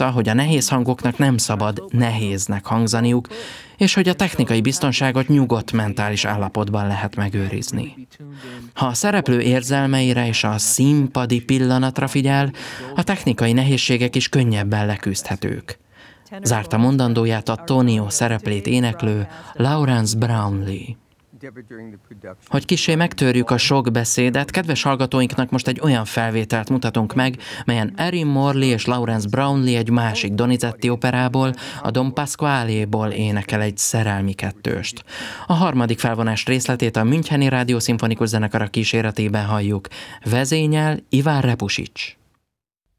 hogy a nehéz hangoknak nem szabad nehéznek hangzaniuk, és hogy a technikai biztonságot nyugodt mentális állapotban lehet megőrizni. Ha a szereplő érzelmeire és a színpadi pillanatra figyel, a technikai nehézségek is könnyebben leküzdhetők. Zárta mondandóját a Tonio szereplét éneklő Lawrence Brownlee. Hogy kissé megtörjük a sok beszédet, kedves hallgatóinknak most egy olyan felvételt mutatunk meg, melyen Erin Morley és Lawrence Brownlee egy másik Donizetti operából, a Don Pasquale-ból énekel egy szerelmi kettőst. A harmadik felvonás részletét a Müncheni Rádiószimfonikus Zenekar kíséretében halljuk. Vezényel Iván Repusics.